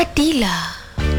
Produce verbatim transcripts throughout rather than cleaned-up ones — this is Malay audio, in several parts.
Adila.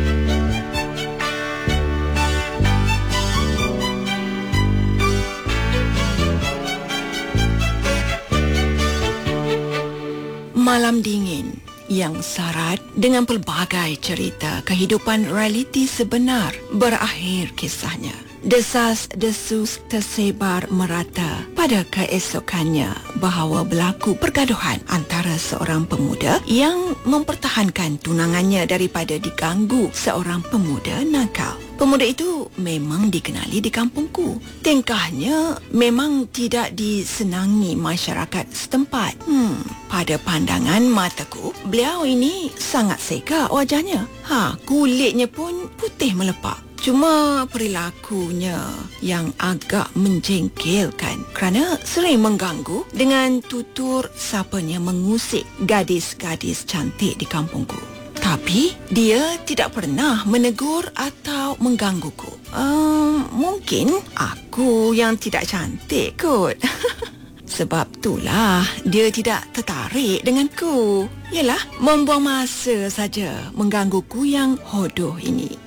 Malam dingin yang syarat dengan pelbagai cerita kehidupan realiti sebenar berakhir kisahnya. Desas-desus tersebar merata pada keesokannya bahawa berlaku pergaduhan antara seorang pemuda yang mempertahankan tunangannya daripada diganggu seorang pemuda nakal. Pemuda itu memang dikenali di kampungku. Tingkahnya memang tidak disenangi masyarakat setempat. Hmm, pada pandangan mataku, beliau ini sangat segak wajahnya. Ha, kulitnya pun putih melepak. Cuma perilakunya yang agak menjengkelkan kerana sering mengganggu dengan tutur sapanya mengusik gadis-gadis cantik di kampungku. Tapi dia tidak pernah menegur atau menggangguku. Um, mungkin aku yang tidak cantik kot. Sebab itulah dia tidak tertarik denganku. Yalah, membuang masa saja menggangguku yang hodoh ini.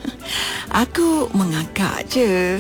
Aku mengagak je.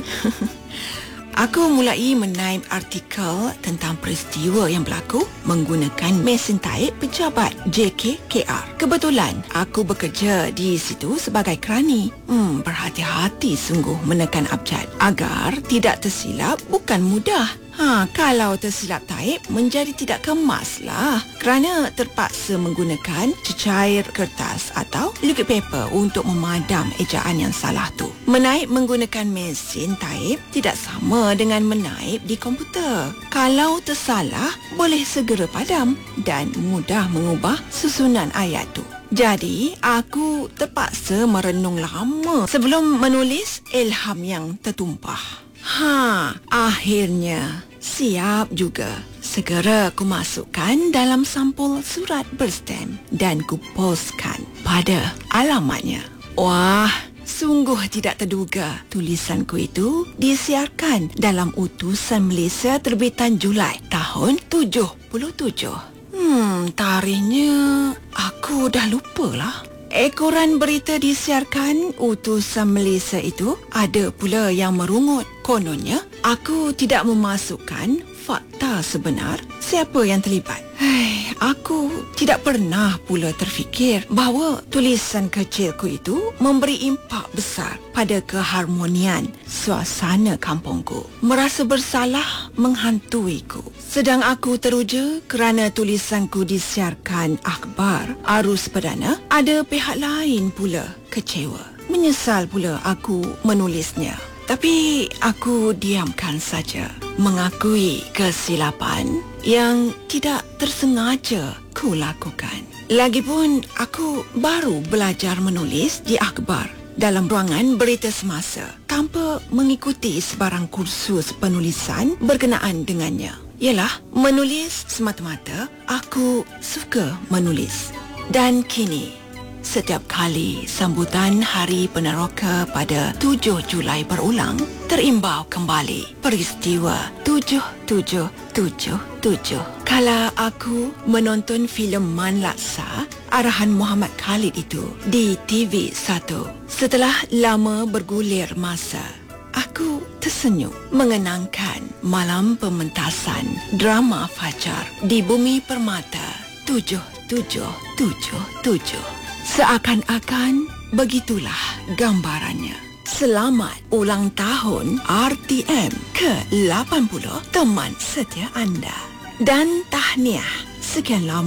Aku mulai menaip artikel tentang peristiwa yang berlaku menggunakan mesin taip pejabat J K K R. Kebetulan aku bekerja di situ sebagai kerani. Hmm, berhati-hati sungguh menekan abjad agar tidak tersilap bukan mudah. Ha, kalau tersilap taip menjadi tidak kemaslah kerana terpaksa menggunakan cecair kertas atau liquid paper untuk memadam ejaan yang salah tu. Menaip menggunakan mesin taip tidak sama dengan menaip di komputer. Kalau tersalah boleh segera padam dan mudah mengubah susunan ayat tu. Jadi, aku terpaksa merenung lama sebelum menulis ilham yang tertumpah. Ha, akhirnya siap juga. Segera aku masukkan dalam sampul surat berstem dan kupostkan pada alamatnya. Wah, sungguh tidak terduga tulisanku itu disiarkan dalam utusan Malaysia terbitan Julai tahun tujuh puluh tujuh. Hmm, tarikhnya aku dah lupa lah. Ekoran berita disiarkan utusan Malaysia itu ada pula yang merungut. Kononnya, aku tidak memasukkan fakta sebenar siapa yang terlibat. Hei, aku tidak pernah pula terfikir bahawa tulisan kecilku itu memberi impak besar pada keharmonian suasana kampungku. Merasa bersalah menghantuiku. Sedang aku teruja kerana tulisanku disiarkan akhbar arus perdana, ada pihak lain pula kecewa. Menyesal pula aku menulisnya. Tapi aku diamkan saja, mengakui kesilapan yang tidak tersengaja ku lakukan. Lagipun aku baru belajar menulis di akhbar dalam ruangan berita semasa tanpa mengikuti sebarang kursus penulisan berkenaan dengannya. Ialah menulis semata-mata aku suka menulis. Dan kini setiap kali sambutan Hari Peneroka pada tujuh Julai berulang, terimbau kembali peristiwa tujuh tujuh tujuh tujuh. Kala aku menonton filem Man Laksa arahan Muhammad Khalid itu di T V satu. Setelah lama bergulir masa, aku tersenyum mengenangkan malam pementasan drama Fajar di Bumi Permata tujuh tujuh tujuh tujuh. Seakan-akan begitulah gambarannya. Selamat ulang tahun R T M ke lapan puluh teman setia anda. Dan tahniah sekian lama